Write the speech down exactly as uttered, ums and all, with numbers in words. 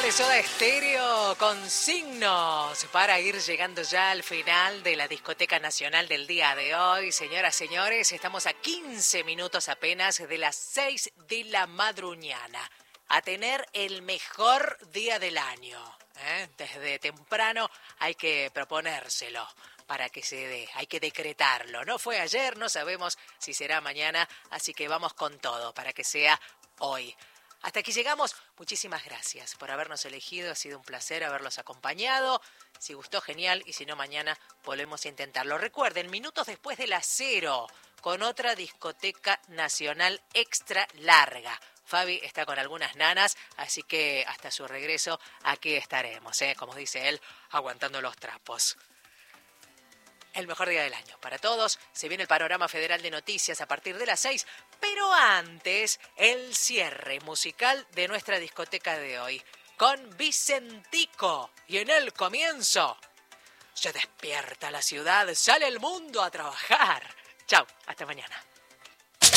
de Soda Stereo con Signos para ir llegando ya al final de la Discoteca Nacional del día de hoy. Señoras, señores, estamos a quince minutos apenas de las seis de la madruñana. A tener el mejor día del año. ¿eh? Desde temprano hay que proponérselo para que se dé, hay que decretarlo. No fue ayer, no sabemos si será mañana, así que vamos con todo para que sea hoy. Hasta aquí llegamos. Muchísimas gracias por habernos elegido. Ha sido un placer haberlos acompañado. Si gustó, genial. Y si no, mañana volvemos a intentarlo. Recuerden, minutos después de las cero, con otra discoteca nacional extra larga. Fabi está con algunas nanas, así que hasta su regreso aquí estaremos, ¿eh? Como dice él, aguantando los trapos. El mejor día del año para todos. Se viene el panorama federal de noticias a partir de las seis, pero antes el cierre musical de nuestra discoteca de hoy con Vicentico. Y en el comienzo se despierta la ciudad, sale el mundo a trabajar. Chau, hasta mañana.